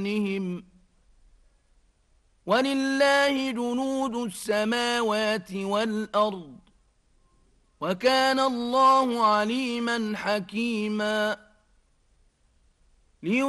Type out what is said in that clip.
ولله جنود السماوات والأرض وكان الله عليما حكيما